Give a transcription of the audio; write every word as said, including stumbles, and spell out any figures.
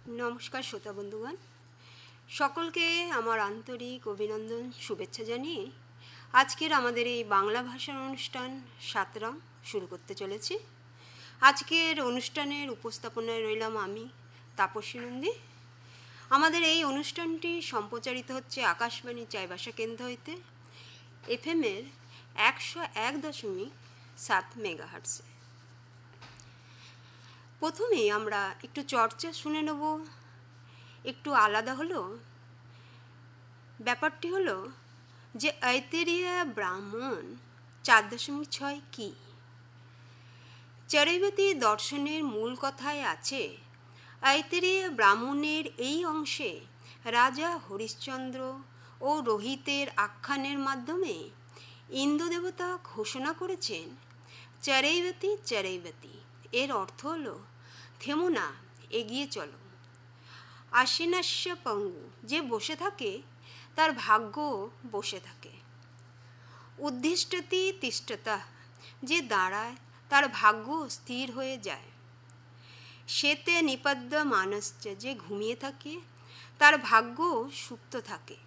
নমস্কার শ্রোতা বন্ধুগণ, সকলকে আমার আন্তরিক অভিনন্দন শুভেচ্ছা জানিয়ে আজকের আমাদের এই বাংলা ভাষার অনুষ্ঠান সাতরাং শুরু করতে চলেছি। আজকের অনুষ্ঠানের উপস্থাপনায় রইলাম আমি তাপসী নন্দী। আমাদের এই অনুষ্ঠানটি সম্প্রচারিত হচ্ছে আকাশবাণী চাইবাসা কেন্দ্র হইতে এফএমের একশো এক দশমিক সাত মেগাহার্টসে। প্রথমেই আমরা একটু চর্চা শুনে নেব। একটু আলাদা হলো ব্যাপারটি হলো যে আয়তেরিয়া ব্রাহ্মণ চার দশমিক ছয় কী। চরৈবতী দর্শনের মূল কথায় আছে, আয়তেরিয়া ব্রাহ্মণের এই অংশে রাজা হরিশ্চন্দ্র ও রোহিতের আখ্যানের মাধ্যমে ইন্দ্রদেবতা ঘোষণা করেছেন চরৈবতী চরৈবতী। এর অর্থ হলো থেমো না, এগিয়ে চলো। আশিনাস্য পঙ্গু, যে বসে থাকে তার ভাগ্য বসে থাকে। উদ্দিষ্টতি তিষ্ঠতা, যে দাঁড়ায় তার ভাগ্য স্থির হয়ে যায়। শ্বেতে নিপদ্য মানশ্চ, যে ঘুমিয়ে থাকে তার ভাগ্য সুপ্ত থাকে।